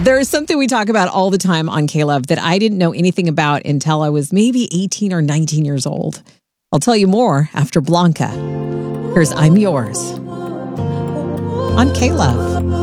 There's something we talk about all the time on K-Love that I didn't know anything about until I was maybe 18 or 19 years old. I'll tell you more after Blanca. Here's I'm Yours on K-Love.